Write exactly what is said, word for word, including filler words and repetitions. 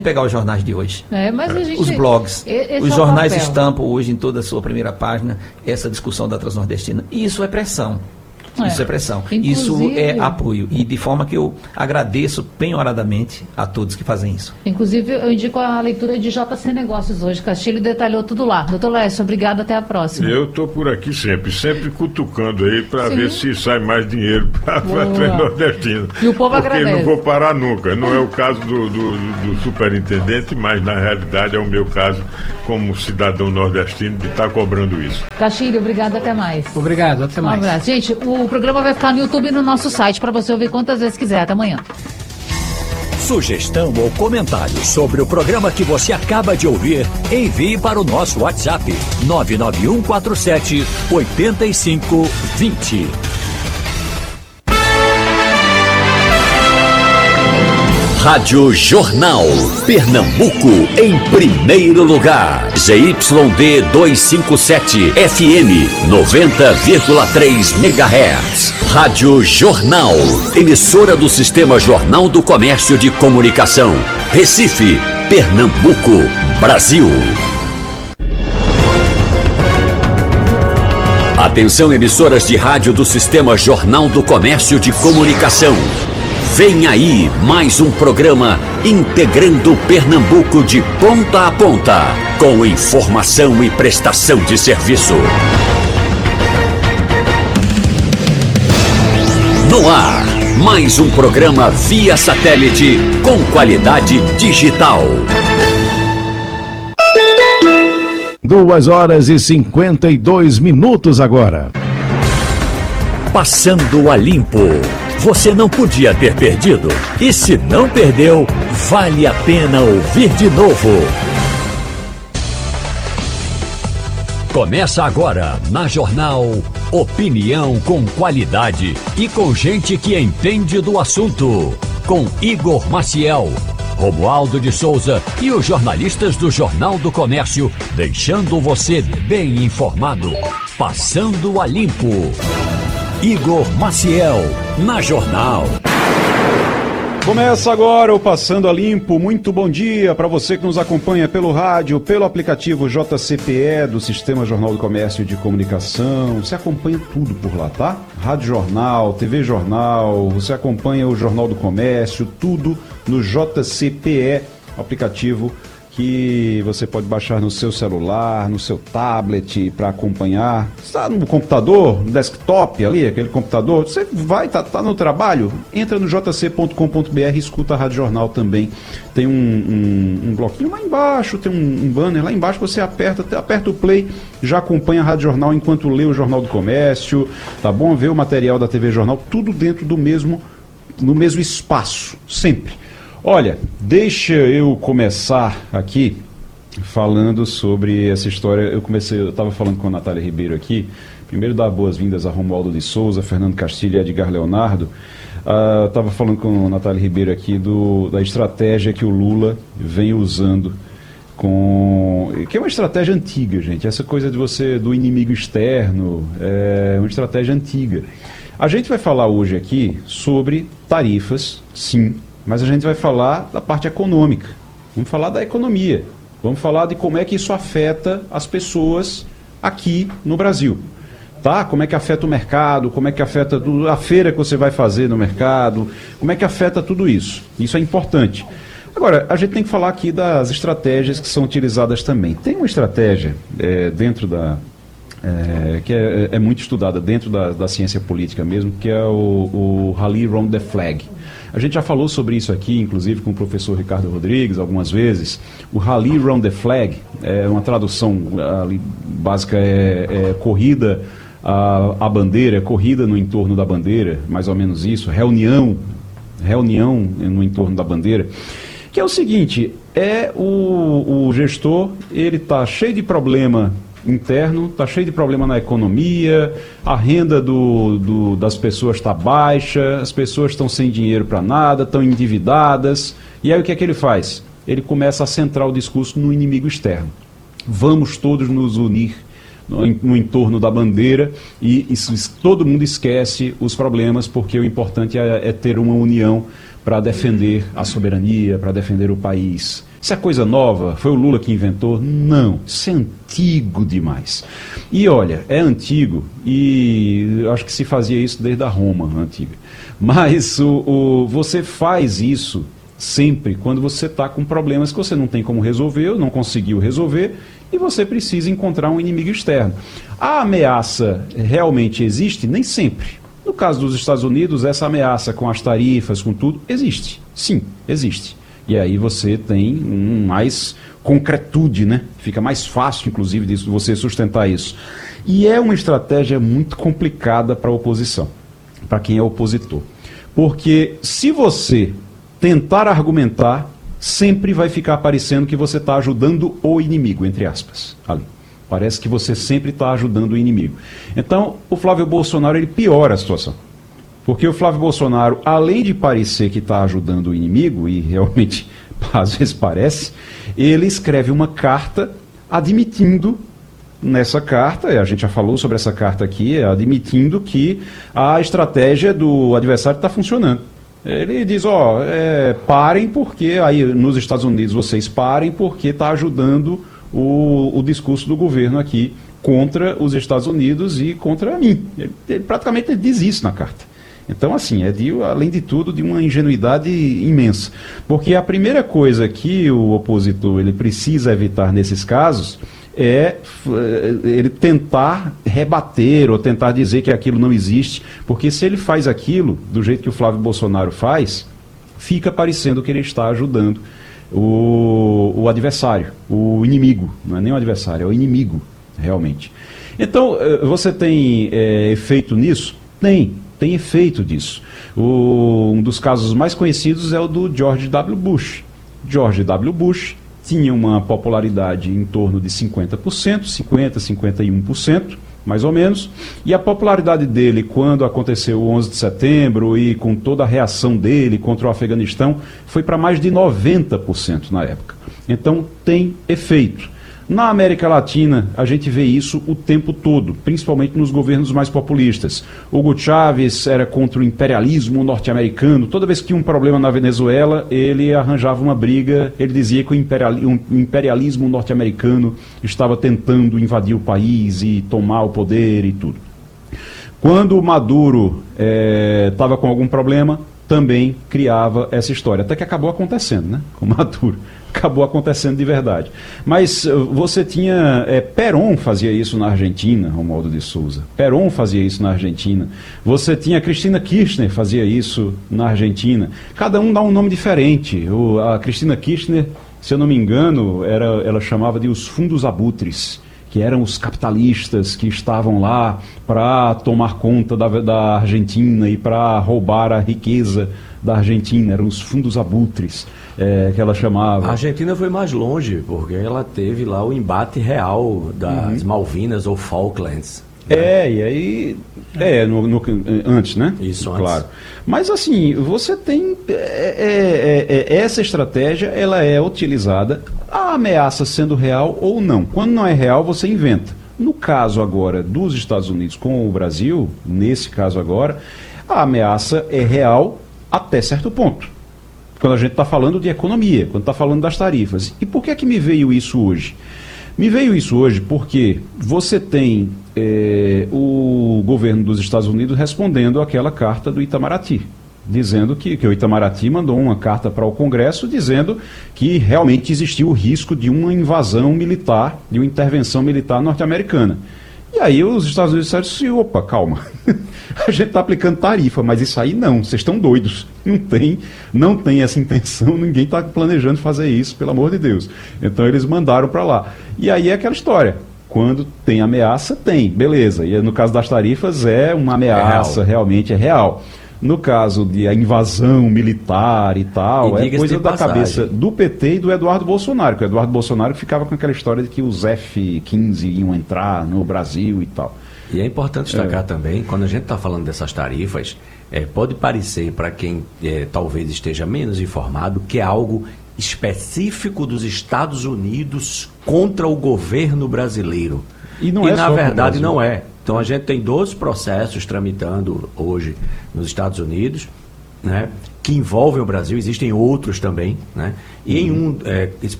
pegar os jornais de hoje, É, mas a gente, os blogs, esse os é o jornais papel. estampam hoje em toda a sua primeira página essa discussão da Transnordestina. E isso é pressão. É. Isso é pressão. Inclusive- Isso é apoio. E de forma que eu agradeço penhoradamente a todos que fazem isso. Inclusive, eu indico a leitura de J C Negócios hoje. Castilho detalhou tudo lá. Doutor Lécio, obrigado, até a próxima. Eu estou por aqui sempre, sempre cutucando aí para Sim. ver se sai mais dinheiro para a Boa. Transnordestina. E o povo Porque agradece. não vou parar nunca. Não é o caso do, do, do superintendente, mas na realidade é o meu caso como cidadão nordestino de estar cobrando isso. Castilho, obrigado, até mais. Obrigado, até Um mais. abraço. Gente, o programa vai ficar no YouTube e no nosso site para você ouvir quantas vezes quiser. Até amanhã. Sugestão ou comentário sobre o programa que você acaba de ouvir, envie para o nosso WhatsApp nove nove um quatro sete oito cinco dois zero. Rádio Jornal, Pernambuco, em primeiro lugar. Z Y D duzentos e cinquenta e sete, F M, noventa vírgula três megahertz. Rádio Jornal, emissora do Sistema Jornal do Comércio de Comunicação. Recife, Pernambuco, Brasil. Atenção, emissoras de rádio do Sistema Jornal do Comércio de Comunicação. Vem aí mais um programa integrando Pernambuco de ponta a ponta, com informação e prestação de serviço. No ar, mais um programa via satélite com qualidade digital. Duas horas e cinquenta e dois minutos agora. Passando a limpo. Você não podia ter perdido. E se não perdeu, vale a pena ouvir de novo. Começa agora, na Jornal, opinião com qualidade e com gente que entende do assunto. Com Igor Maciel, Romualdo de Souza e os jornalistas do Jornal do Comércio, deixando você bem informado. Passando a limpo. Igor Maciel, na Jornal. Começa agora o Passando a Limpo. Muito bom dia para você que nos acompanha pelo rádio, pelo aplicativo J C P E do Sistema Jornal do Comércio de Comunicação. Você acompanha tudo por lá, tá? Rádio Jornal, T V Jornal, você acompanha o Jornal do Comércio, tudo no J C P E, aplicativo que você pode baixar no seu celular, no seu tablet para acompanhar. Está no computador, no desktop ali, aquele computador, você vai, tá, tá no trabalho, entra no j c ponto com ponto b r e escuta a Rádio Jornal também. Tem um, um, um bloquinho lá embaixo, tem um, um banner lá embaixo, você aperta, aperta o play, já acompanha a Rádio Jornal enquanto lê o Jornal do Comércio, tá bom? Vê o material da T V Jornal, tudo dentro do mesmo, no mesmo espaço, sempre. Olha, deixa eu começar aqui falando sobre essa história. Eu comecei, eu estava falando com a Natália Ribeiro aqui, primeiro dar boas-vindas a Romualdo de Souza, Fernando Castilho e Edgar Leonardo. Estava uh, falando com a Natália Ribeiro aqui do, da estratégia que o Lula vem usando, com, que é uma estratégia antiga, gente. Essa coisa de você, do inimigo externo, é uma estratégia antiga. A gente vai falar hoje aqui sobre tarifas, sim, mas a gente vai falar da parte econômica, vamos falar da economia, vamos falar de como é que isso afeta as pessoas aqui no Brasil, tá? Como é que afeta o mercado, como é que afeta a feira que você vai fazer no mercado, como é que afeta tudo isso, isso é importante. Agora, a gente tem que falar aqui das estratégias que são utilizadas também. Tem uma estratégia é, dentro da... É, que é, é muito estudada dentro da, da ciência política mesmo, que é o, o Rally Round the Flag. A gente já falou sobre isso aqui, inclusive com o professor Ricardo Rodrigues, algumas vezes. O Rally Round the Flag é uma tradução ali, básica, é, é corrida à, à bandeira, corrida no entorno da bandeira, mais ou menos isso, reunião, reunião no entorno da bandeira. Que é o seguinte, é o, o gestor, ele está cheio de problema interno, está cheio de problema na economia, a renda do, do, das pessoas está baixa, as pessoas estão sem dinheiro para nada, estão endividadas, e aí o que é que ele faz? Ele começa a centrar o discurso no inimigo externo. Vamos todos nos unir no, no entorno da bandeira e isso, todo mundo esquece os problemas, porque o importante é, é ter uma união para defender a soberania, para defender o país. Isso é coisa nova? Foi o Lula que inventou? Não, isso é antigo demais. E olha, é antigo e eu acho que se fazia isso desde a Roma antiga. Mas o, o, você faz isso sempre quando você está com problemas que você não tem como resolver, ou não conseguiu resolver, e você precisa encontrar um inimigo externo. A ameaça realmente existe? Nem sempre. No caso dos Estados Unidos, essa ameaça com as tarifas, com tudo, existe. Sim, existe. E aí você tem um mais concretude, né? Fica mais fácil, inclusive, de você sustentar isso. E é uma estratégia muito complicada para a oposição, para quem é opositor. Porque se você tentar argumentar, sempre vai ficar parecendo que você está ajudando o inimigo, entre aspas, ali. Parece que você sempre está ajudando o inimigo. Então, o Flávio Bolsonaro, ele piora a situação. Porque o Flávio Bolsonaro, além de parecer que está ajudando o inimigo, e realmente às vezes parece, ele escreve uma carta admitindo, nessa carta, a gente já falou sobre essa carta aqui, admitindo que a estratégia do adversário está funcionando. Ele diz, ó, é, parem porque, aí nos Estados Unidos vocês parem porque está ajudando o, o discurso do governo aqui contra os Estados Unidos e contra mim. Ele, ele praticamente ele diz isso na carta. Então, assim, é de, além de tudo, de uma ingenuidade imensa. Porque a primeira coisa que o opositor ele precisa evitar nesses casos é ele tentar rebater ou tentar dizer que aquilo não existe, porque se ele faz aquilo do jeito que o Flávio Bolsonaro faz, fica parecendo que ele está ajudando o, o adversário, o inimigo, não é nem o adversário, é o inimigo, realmente. Então, você tem é, efeito nisso? Tem, tem efeito disso. O, um dos casos mais conhecidos é o do George W. Bush. George W. Bush tinha uma popularidade em torno de cinquenta por cento, cinquenta, cinquenta e um por cento, mais ou menos, e a popularidade dele quando aconteceu o onze de setembro e com toda a reação dele contra o Afeganistão foi para mais de noventa por cento na época. Então tem efeito. Na América Latina, a gente vê isso o tempo todo, principalmente nos governos mais populistas. Hugo Chávez era contra o imperialismo norte-americano. Toda vez que tinha um problema na Venezuela, ele arranjava uma briga, ele dizia que o imperialismo norte-americano estava tentando invadir o país e tomar o poder e tudo. Quando o Maduro estava é, com algum problema, também criava essa história. Até que acabou acontecendo, né, com o Maduro. Acabou acontecendo de verdade. Mas você tinha... É, Perón fazia isso na Argentina, Romualdo de Souza. Perón fazia isso na Argentina. Você tinha Cristina Kirchner fazia isso na Argentina. Cada um dá um nome diferente. O, a Cristina Kirchner, se eu não me engano, era, ela chamava de os fundos abutres, que eram os capitalistas que estavam lá para tomar conta da, da Argentina e para roubar a riqueza da Argentina. Eram os fundos abutres. É, que ela chamava. A Argentina foi mais longe, porque ela teve lá o embate real das uhum. Malvinas ou Falklands. Né? É, e aí... É, no, no, antes, né? Isso, antes. Claro. Mas assim, você tem... É, é, é, essa estratégia, ela é utilizada, a ameaça sendo real ou não. Quando não é real, você inventa. No caso agora dos Estados Unidos com o Brasil, nesse caso agora, a ameaça é real até certo ponto. Quando a gente está falando de economia, quando está falando das tarifas. E por que é que me veio isso hoje? Me veio isso hoje porque você tem é, o governo dos Estados Unidos respondendo àquela carta do Itamaraty, dizendo que, que o Itamaraty mandou uma carta para o Congresso dizendo que realmente existiu o risco de uma invasão militar, de uma intervenção militar norte-americana. E aí os Estados Unidos disseram assim, opa, calma, a gente está aplicando tarifa, mas isso aí não, vocês estão doidos, não tem, não tem essa intenção, ninguém está planejando fazer isso, pelo amor de Deus. Então eles mandaram para lá. E aí é aquela história, quando tem ameaça, tem, beleza. E no caso das tarifas é uma ameaça, é realmente é real. No caso de a invasão militar e tal, e é coisa da passagem. Cabeça do P T e do Eduardo Bolsonaro, que o Eduardo Bolsonaro ficava com aquela história de que os F quinze iam entrar no Brasil e tal. E é importante destacar é. também, quando a gente está falando dessas tarifas, é, pode parecer para quem é, talvez esteja menos informado que é algo específico dos Estados Unidos contra o governo brasileiro. E, não e é na verdade não é. Então a gente tem doze processos tramitando hoje nos Estados Unidos né, que envolvem o Brasil, existem outros também, né? E em um, é,